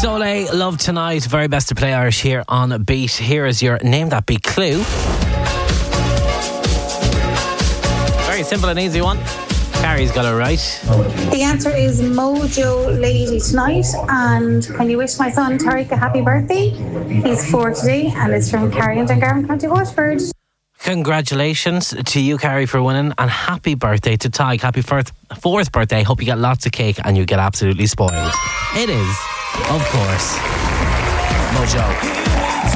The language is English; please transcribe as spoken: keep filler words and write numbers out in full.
Soleil, Love Tonight, very best to play Irish here on Beat. Here is your Name That Beat clue. Very simple and easy one. Carrie's got it right. The answer is Mojo Lady Tonight. And can you wish my son Tariq a happy birthday? He's four today and it's from Carrie and Dungarvan, County Waterford. Congratulations to you, Carrie, for winning, and happy birthday to Tig. Happy fourth, fourth birthday. Hope you get lots of cake and you get absolutely spoiled. It is, of course, Mojo.